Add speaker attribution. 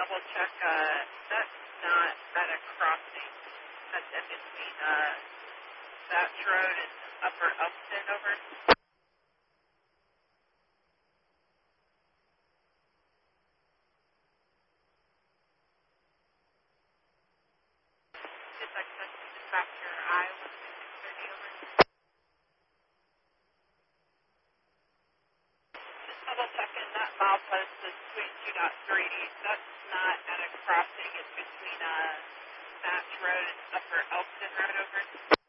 Speaker 1: double check, that's not at a crossing. That's in between, Thatch Road and Upper Elkton, over. Dispatcher Iowa 630, over. Just double checking, that milepost is between 2.3. That's not at a crossing. It's between, Thatch Road and Upper Elkton Road, over.